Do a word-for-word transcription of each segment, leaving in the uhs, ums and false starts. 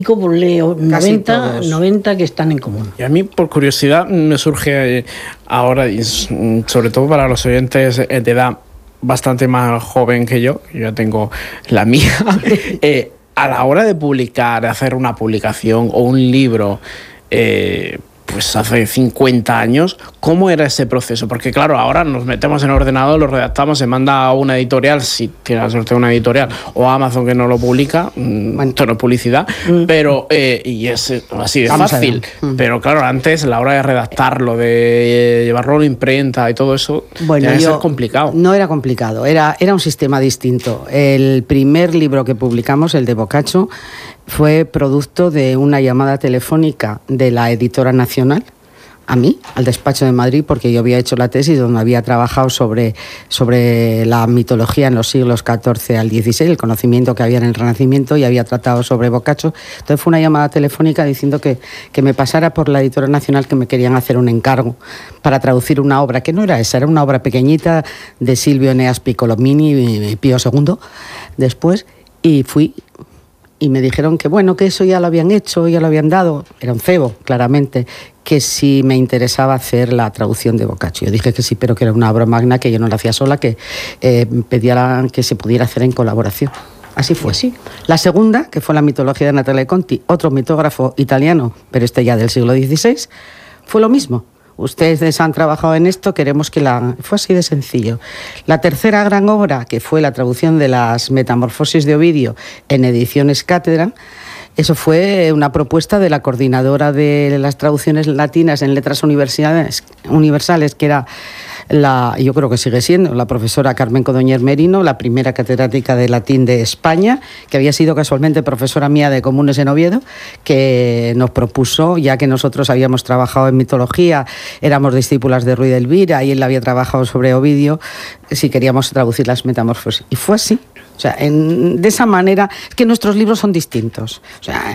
Pues leo noventa, noventa que están en común. Y a mí, por curiosidad, me surge ahora, y sobre todo para los oyentes de edad bastante más joven que yo, yo ya tengo la mía, eh, a la hora de publicar, de hacer una publicación o un libro, eh, pues hace cincuenta años, ¿cómo era ese proceso? Porque claro, ahora nos metemos en el ordenador, lo redactamos, se manda a una editorial, si tiene la suerte de una editorial, o a Amazon que no lo publica, bueno, esto no es publicidad, mm. pero pero y es así de Vamos fácil. Mm. Pero claro, antes, a la hora de redactarlo, de llevarlo a la imprenta y todo eso, bueno, tenía que ser complicado. No era complicado, era, era un sistema distinto. El primer libro que publicamos, el de Boccaccio, fue producto de una llamada telefónica de la editora nacional a mí, al despacho de Madrid, porque yo había hecho la tesis donde había trabajado sobre, sobre la mitología en los siglos catorce al dieciséis, el conocimiento que había en el Renacimiento, y había tratado sobre Boccaccio. Entonces fue una llamada telefónica diciendo que, que me pasara por la editora nacional, que me querían hacer un encargo para traducir una obra, que no era esa, era una obra pequeñita de Silvio Eneas Piccolomini y Pío segundo, después, y fui... Y me dijeron que bueno, que eso ya lo habían hecho, ya lo habían dado, era un cebo, claramente, que si me interesaba hacer la traducción de Boccaccio. Yo dije que sí, pero que era una obra magna, que yo no la hacía sola, que eh, pedía la, que se pudiera hacer en colaboración. Así fue. Sí. La segunda, que fue la mitología de Natale Conti, otro mitógrafo italiano, pero este ya del siglo dieciséis, fue lo mismo. Ustedes han trabajado en esto, queremos que la... Fue así de sencillo. La tercera gran obra, que fue la traducción de las Metamorfosis de Ovidio en Ediciones Cátedra, eso fue una propuesta de la coordinadora de las traducciones latinas en letras universales, universales que era... La, yo creo que sigue siendo la profesora Carmen Codoñer Merino, la primera catedrática de latín de España, que había sido casualmente profesora mía de Comunes en Oviedo, que nos propuso, ya que nosotros habíamos trabajado en mitología, éramos discípulas de Ruy de Elvira y él había trabajado sobre Ovidio, si queríamos traducir las Metamorfosis. Y fue así. O sea, en, de esa manera, es que nuestros libros son distintos. O sea,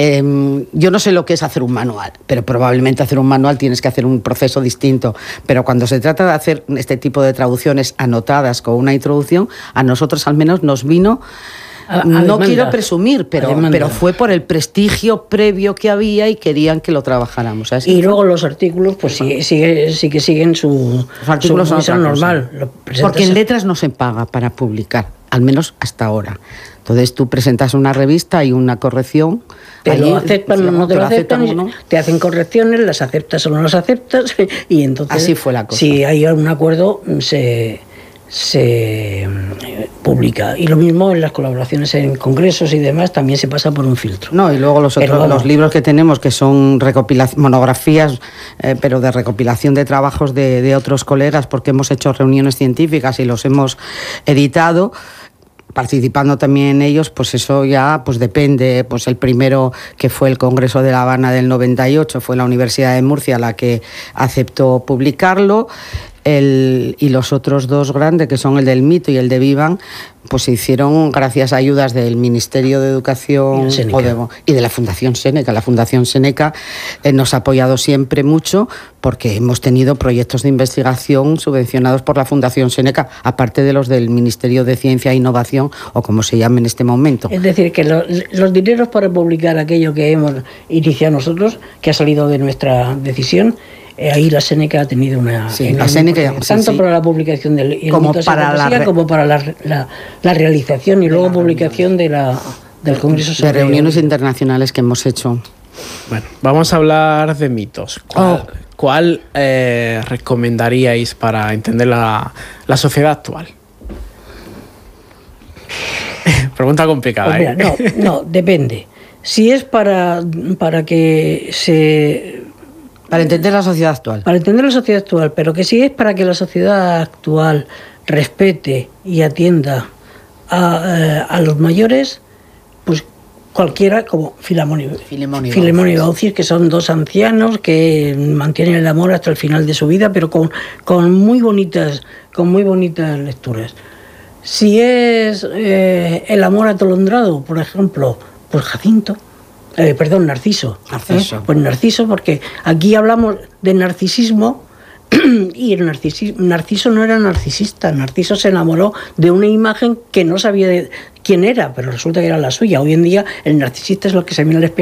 eh, yo no sé lo que es hacer un manual, pero probablemente hacer un manual tienes que hacer un proceso distinto. Pero cuando se trata de hacer este tipo de traducciones anotadas con una introducción, a nosotros al menos nos vino... A, a no demanda. Quiero presumir, pero, pero fue por el prestigio previo que había y querían que lo trabajáramos. Y luego fue. Los artículos, pues sí, sigue, sí que siguen su, los artículos su son normal. Porque en letras no se paga para publicar, al menos hasta ahora. Entonces tú presentas una revista y una corrección. Te lo aceptan o no te lo aceptan, aceptan no. Te hacen correcciones, las aceptas o no las aceptas, y entonces... Así fue la cosa. Si hay algún acuerdo, se... se publica. Y lo mismo en las colaboraciones en congresos y demás, también se pasa por un filtro. No, y luego los otros, pero, los libros que tenemos, que son recopilación, monografías, eh, pero de recopilación de trabajos de, de otros colegas, porque hemos hecho reuniones científicas y los hemos editado, participando también en ellos, pues eso ya pues depende. Pues el primero, que fue el Congreso de La Habana del noventa y ocho, fue la Universidad de Murcia la que aceptó publicarlo. El, y los otros dos grandes, que son el del Mito y el de Vivan, pues se hicieron gracias a ayudas del Ministerio de Educación y, o de, y de la Fundación Séneca. La Fundación Séneca eh, nos ha apoyado siempre mucho, porque hemos tenido proyectos de investigación subvencionados por la Fundación Séneca, aparte de los del Ministerio de Ciencia e Innovación, o como se llama en este momento. Es decir, que lo, los dineros para publicar aquello que hemos iniciado nosotros, que ha salido de nuestra decisión, Eh, ahí la Séneca ha tenido una... Sí, la Séneca, tanto sí, para la publicación del como para la, re... como para la, la, la realización y luego publicación de la, del Congreso. De reuniones internacionales que hemos hecho. Bueno, vamos a hablar de mitos. ¿Cuál, oh. ¿cuál eh, recomendaríais para entender la, la sociedad actual? Pregunta complicada. Pues mira, ¿eh? no, no, depende. Si es para, para que se... Para entender la sociedad actual. Para entender la sociedad actual, pero que si es para que la sociedad actual respete y atienda a, a los mayores, pues cualquiera, como Filemón y, Filemón y Baucis, que son dos ancianos que mantienen el amor hasta el final de su vida, pero con, con muy bonitas, con muy bonitas lecturas. Si es eh, el amor atolondrado, por ejemplo, pues Jacinto. Eh, perdón, Narciso. Narciso. ¿eh? Pues Narciso, porque aquí hablamos de narcisismo y el narcisismo, Narciso no era narcisista. Narciso se enamoró de una imagen que no sabía de, quién era, pero resulta que era la suya. Hoy en día el narcisista es el que se mira al espejo